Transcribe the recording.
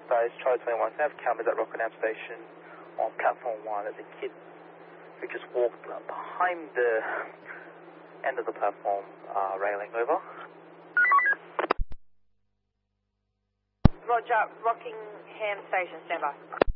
Base, Charlie 21, I have cameras at Rockingham Station on platform 1. There's a kid who just walked behind the end of the platform railing. Over. Roger, Rockingham Station, stand by.